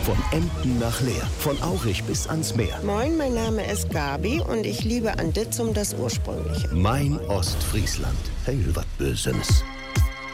Von Emden nach Leer, von Aurich bis ans Meer. Moin, mein Name ist Gabi und ich liebe an Ditzum das Ursprüngliche. Mein Ostfriesland. Hey, wat Bösenes.